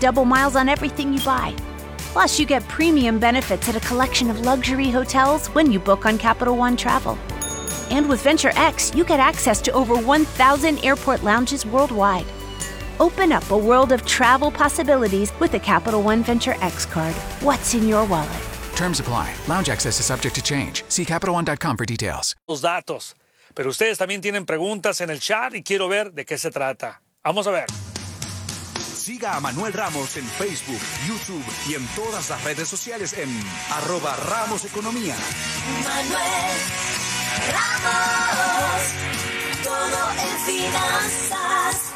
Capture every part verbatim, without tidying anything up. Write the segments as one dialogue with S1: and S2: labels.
S1: double miles on everything you buy. Plus, you get premium benefits at a collection of luxury hotels when you book on Capital One Travel. And with Venture X, you get access to over one thousand airport lounges worldwide. Open up a world of travel possibilities with the Capital One Venture X card. What's in your wallet?
S2: Terms apply. Lounge access is subject to change. See Capital One dot com for details.
S3: Los datos. Pero ustedes también tienen preguntas en el chat y quiero ver de qué se trata. Vamos a ver.
S4: Siga a Manuel Ramos en Facebook, YouTube y en todas las redes sociales en arroba Ramos Economía.
S5: Manuel Ramos, todo en finanzas.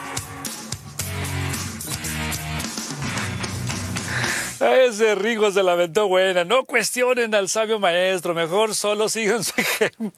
S3: Ese Rigo se la aventó buena. No cuestionen al sabio maestro, mejor solo sigan su ejemplo.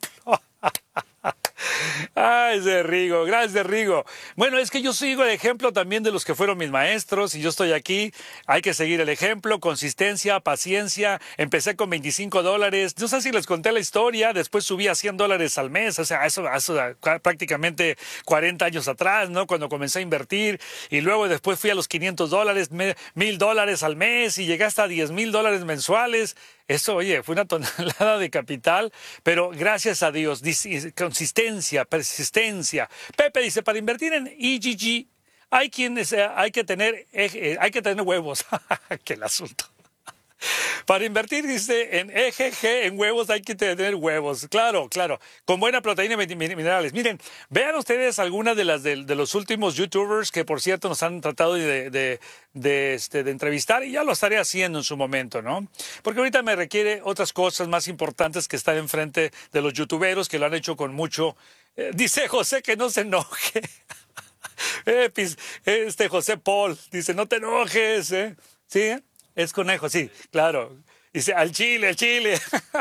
S3: Ay, ese Rigo, gracias Rigo. Bueno, es que yo sigo el ejemplo también de los que fueron mis maestros y yo estoy aquí. Hay que seguir el ejemplo, consistencia, paciencia. Empecé con veinticinco dólares. No sé si les conté la historia. Después subí a cien dólares al mes. O sea, eso, eso prácticamente cuarenta años atrás, ¿no? Cuando comencé a invertir. Y luego después fui a los quinientos dólares, mil dólares al mes y llegué hasta diez mil dólares mensuales. Eso, oye, fue una tonelada de capital, pero gracias a Dios, consistencia, persistencia. Pepe dice, para invertir en E G G hay, quienes, hay, que, tener, hay que tener huevos. ¡Qué el asunto! Para invertir, dice, en E G G, en huevos, hay que tener huevos. Claro, claro. Con buena proteína y minerales. Miren, vean ustedes algunas de las de, de los últimos youtubers que, por cierto, nos han tratado de, de, de, este, de entrevistar y ya lo estaré haciendo en su momento, ¿no? Porque ahorita me requiere otras cosas más importantes que estar enfrente de los youtuberos que lo han hecho con mucho. Eh, dice José que no se enoje. eh, este José Paul dice, no te enojes, ¿eh? ¿Sí? Es conejo, sí, claro. Dice, al chile, al chile.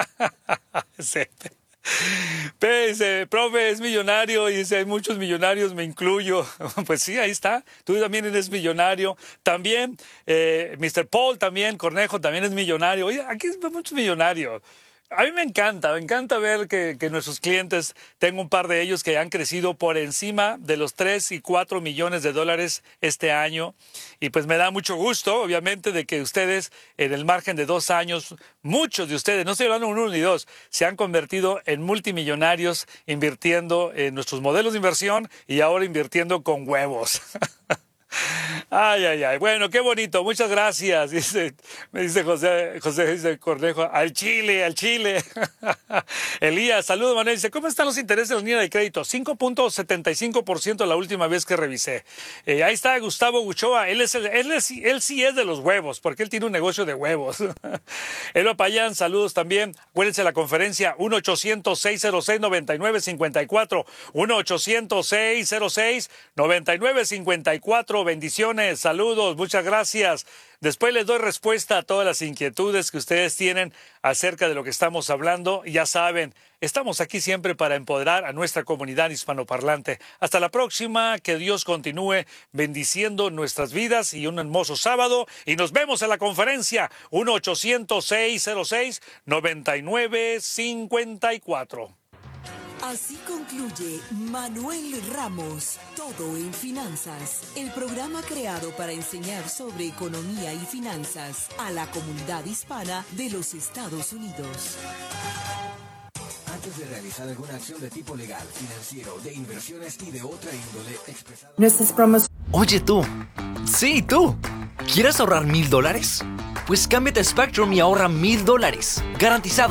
S3: sí. Dice, profe, es millonario. Y dice, hay muchos millonarios, me incluyo. Pues sí, ahí está. Tú también eres millonario. También, eh, mister Paul también, Cornejo también es millonario. Oye, aquí hay muchos millonarios. A mí me encanta, me encanta ver que, que nuestros clientes, tengo un par de ellos que han crecido por encima de los tres y cuatro millones de dólares este año. Y pues me da mucho gusto, obviamente, de que ustedes, en el margen de dos años, muchos de ustedes, no estoy hablando de uno ni dos, se han convertido en multimillonarios invirtiendo en nuestros modelos de inversión y ahora invirtiendo con huevos. Ay, ay, ay. Bueno, qué bonito. Muchas gracias. Dice, me dice José, José dice Cornejo, al Chile, al Chile. Elías, saludos, Manuel. Dice, ¿cómo están los intereses de la línea de crédito? cinco punto setenta y cinco por ciento la última vez que revisé. Eh, ahí está Gustavo Uchoa. Él, es el, él, es, él sí es de los huevos, porque él tiene un negocio de huevos. Elo Payán, saludos también. Acuérdense la conferencia uno ochocientos, seiscientos seis, noventa y nueve cincuenta y cuatro. uno ochocientos, seiscientos seis, noventa y nueve cincuenta y cuatro. Bendiciones, saludos, muchas gracias. Después les doy respuesta a todas las inquietudes que ustedes tienen acerca de lo que estamos hablando. Ya saben, estamos aquí siempre para empoderar a nuestra comunidad hispanoparlante. Hasta la próxima, que Dios continúe bendiciendo nuestras vidas y un hermoso sábado. Y nos vemos en la conferencia uno ochocientos, seiscientos seis, noventa y nueve cincuenta y cuatro.
S6: Así concluye Manuel Ramos, Todo en Finanzas, el programa creado para enseñar sobre economía y finanzas a la comunidad hispana de los Estados Unidos.
S7: Antes de realizar alguna acción de tipo legal, financiero, de inversiones y de otra índole expresada...
S8: Nuestras promos... Oye tú, sí tú, ¿quieres ahorrar mil dólares? Pues cámbiate a Spectrum y ahorra mil dólares, garantizado.